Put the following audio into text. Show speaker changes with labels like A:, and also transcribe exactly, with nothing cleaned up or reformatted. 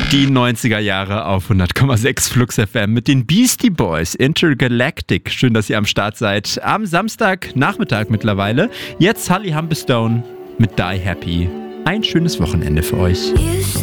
A: Die neunziger Jahre auf hundert Komma sechs Flux F M mit den Beastie Boys, Intergalactic. Schön, dass ihr am Start seid. Am Samstag, Nachmittag mittlerweile. Jetzt Holly Humberstone mit Die Happy. Ein schönes Wochenende für euch.